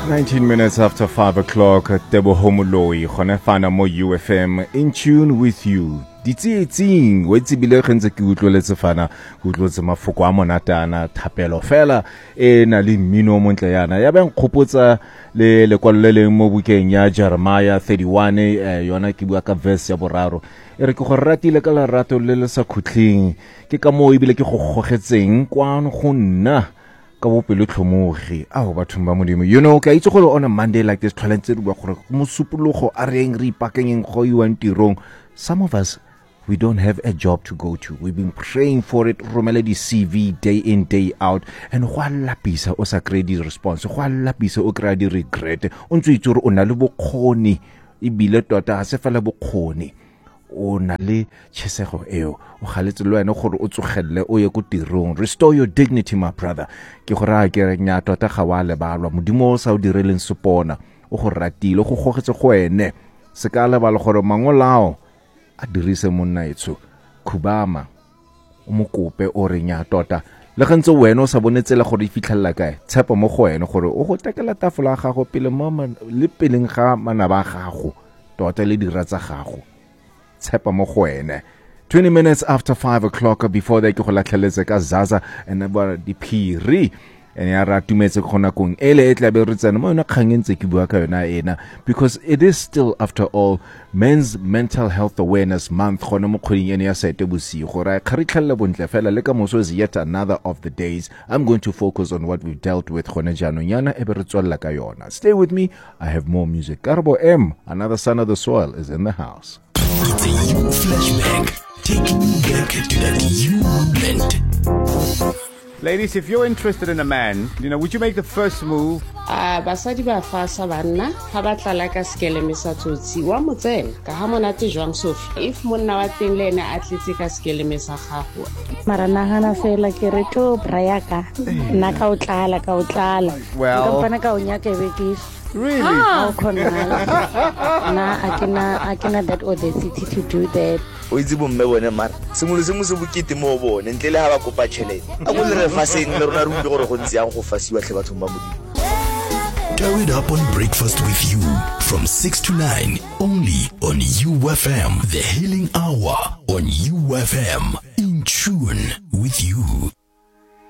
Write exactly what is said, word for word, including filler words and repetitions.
nineteen minutes after five o'clock, Teboho Moloi, gone fana mo U F M, in tune with you. Ditsietsing, we tsebile ge ntse ke utlweletse fana, ke utlwetse mafoko a monatana, thapelo fela e na le mmino mo ntle yana. Ya beng khopotsa le lekwalo le leng mo bukeng ya Jeremiah thirty-one, eh, yona ke bua ka verse ya boraro. E re ke go ratile ka lerato le le sa khutling, ke ka mo ebile ke go gogetseng kwano go nna ka bopelo tlhomogi ao bathong ba modimo. You know, ka itse gore on a Monday like this tlholentse re bua gore mo supologo a reng re ipakeng go iwang tirong. Some of us, we don't have a job to go to. We've been praying for it. Romela di C V day in, day out. And go lapisa o sa kry di response. Go lapisa o kry di regret. O ntse itse gore o na le bokgoni. Ebile tota ha se fela bokgoni. O na le tshesego eo. O galetse le wena gore o tsogelle o ye go tirong. Restore your dignity, my brother. Ke go ra ke re nya tota ga wa le balwa. Modimo o sa o direleng sepona. O go ratile, o go gogetse go ene. Se ka le ba le gore mangolao a dirise monna etso khubama o mokope o re nya tota le gantse wena o sa bonetsela gore e fitlhella kae tshepa mo go wena gore o go tekela tafola ga gago pele mo le peleng ga mana ba gago tota le dira tsa gago tshepa mo go wena. Twenty minutes after five o'clock, before they go latlheletse ka Zaza and about the Phiri and ya ra tumetse khona kong ele etla be re tsena mo yona khangentse ke bua ka yona ena, because it is still, after all, Men's Mental Health Awareness Month. Khona mo kgweding ene ya Seetebosigo ra kharitlhella bontle fela le ka moso is yet another of the days. I'm going to focus on what we've dealt with khona jaanong yana e be re tswella ka yona. Stay with me, I have more music. Karabo M, another son of the soil, is in the house. It's a you flashback, taking you back to that you moment. Ladies, if you're interested in a man, you know, would you make the first move? Ah, basadi ba fasa banna ha ba tla la ka skeleme sa tsotsi wa motseng ka ha monate jwang Sophie. If monna wa teng le ene a tletse ka skeleme sa gago, mara nagana fela ke re to brayaka nna ka o tlala ka o tlala Well, ka mpana ka o nya ke bekis. really? How khona na akina akina that audacity to do that. O itse bomme bone mara sengwe le sengwe se bokete mo bone ntle le ha ba kopa tšhelete a go le re faseng le rona re utlwe gore go ntse yang go fasiwa tle bathong ba modimo. Tear it up on Breakfast with You from six to nine only on U F M, the healing hour on U F M, in tune with you.